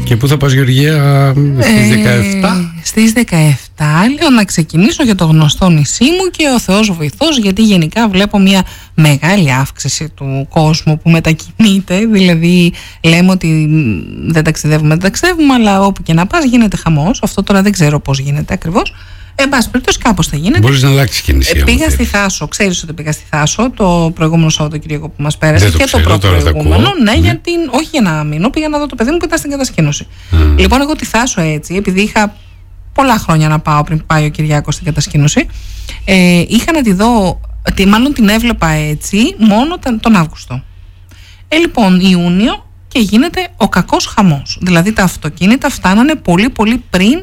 Και πού θα πας, Γεωργία, στις 17? Στις 17 λέω να ξεκινήσω για το γνωστό νησί μου και ο Θεός βοηθός, γιατί γενικά βλέπω μια μεγάλη αύξηση του κόσμου που μετακινείται. Δηλαδή λέμε ότι δεν ταξιδεύουμε, αλλά όπου και να πας γίνεται χαμός. Αυτό τώρα δεν ξέρω πώς γίνεται ακριβώς. Εν πάση περιπτώσει, κάπως θα γίνεται. Μπορείς να αλλάξεις κινησία. Πήγα στη Θάσο, ξέρεις ότι πήγα στη Θάσο το προηγούμενο Σαββατοκύριακο που μας πέρασε και το προπροηγούμενο. Ναι, όχι για να μείνω, πήγα να δω το παιδί μου που ήταν στην κατασκήνωση. Λοιπόν, εγώ τη Θάσο έτσι, επειδή είχα πολλά χρόνια να πάω πριν πάει ο Κυριάκος στην κατασκήνωση, είχα να τη δω, μάλλον την έβλεπα έτσι μόνο τον Αύγουστο. Λοιπόν, Ιούνιο. Και γίνεται ο κακός χαμός. Δηλαδή τα αυτοκίνητα φτάνανε πολύ πολύ πριν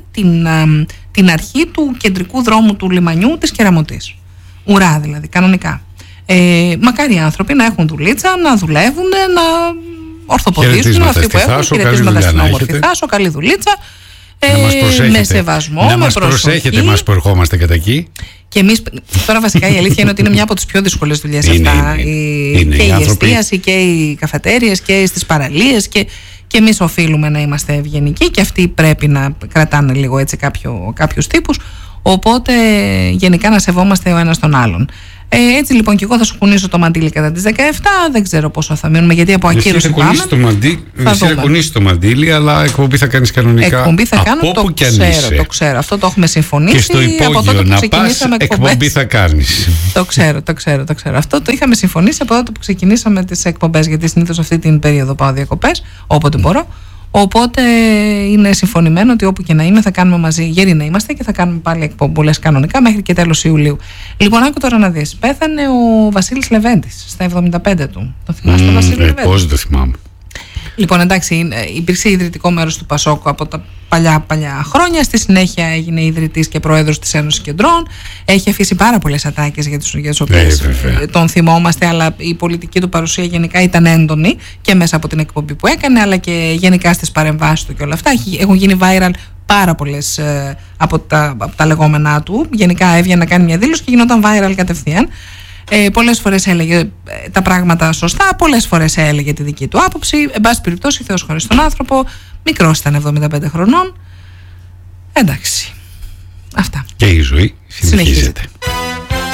την αρχή του κεντρικού δρόμου του λιμανιού της Κεραμωτής. Ουρά δηλαδή, κανονικά. Μακάρι οι άνθρωποι να έχουν δουλίτσα, να δουλεύουν, να ορθοποδήσουν αυτοί που έχουν. Χαιρετίσματα στην όμορφη Θάσο, καλή δουλίτσα. Με σεβασμό, να μας προσέχετε εμάς που ερχόμαστε κατά εκεί. Και εμείς, τώρα βασικά η αλήθεια είναι ότι είναι μια από τις πιο δύσκολες δουλειές αυτά. Και η εστίαση και οι καφετέριες και στις παραλίες. Και εμείς οφείλουμε να είμαστε ευγενικοί και αυτοί πρέπει να κρατάνε λίγο έτσι κάποιους τύπους. Οπότε γενικά να σεβόμαστε ο ένας τον άλλον. Έτσι λοιπόν και εγώ θα σου κουνήσω το μαντίλι κατά τις 17. Δεν ξέρω πόσο θα μείνουμε, γιατί από ακύρωση πάμε. Εσύ θα κουνήσεις το μαντίλι, αλλά εκπομπή θα κάνεις κανονικά. Εκπομπή θα κάνω, το ξέρω. Αυτό το έχουμε συμφωνήσει. Και στο υπόγειο να πας, εκπομπή θα κάνεις. Το ξέρω. Αυτό το είχαμε συμφωνήσει από τότε που ξεκινήσαμε τις εκπομπές, γιατί συνήθως αυτή την περίοδο πάω διακοπές, όποτε μπορώ. Οπότε είναι συμφωνημένο ότι όπου και να είμαι θα κάνουμε μαζί, γέροι να είμαστε, και θα κάνουμε πάλι εκπομπούλες κανονικά μέχρι και τέλος Ιουλίου. Λοιπόν, άκου τώρα να δεις. Πέθανε ο Βασίλης Λεβέντης στα 75 του. Το θυμάσαι, Βασίλη Λεβέντη? Πώς το θυμάμαι. Λοιπόν, εντάξει, υπήρξε ιδρυτικό μέρος του Πασόκου από τα παλιά χρόνια. Στη συνέχεια έγινε ιδρυτής και πρόεδρος της Ένωσης Κεντρών. Έχει αφήσει πάρα πολλές ατάκες για τις οποίες τον θυμόμαστε, αλλά η πολιτική του παρουσία γενικά ήταν έντονη και μέσα από την εκπομπή που έκανε, αλλά και γενικά στις παρεμβάσεις του και όλα αυτά. Έχουν γίνει viral πάρα πολλές από τα λεγόμενά του. Γενικά έβγαινε να κάνει μια δήλωση και γινόταν viral κατευθείαν. Πολλές φορές έλεγε τα πράγματα σωστά, πολλές φορές έλεγε τη δική του άποψη. Εν πάση περιπτώσει, Θεός χωρίς τον άνθρωπο. Μικρός ήταν, 75 χρονών. Εντάξει. Αυτά. Και η ζωή συνεχίζεται.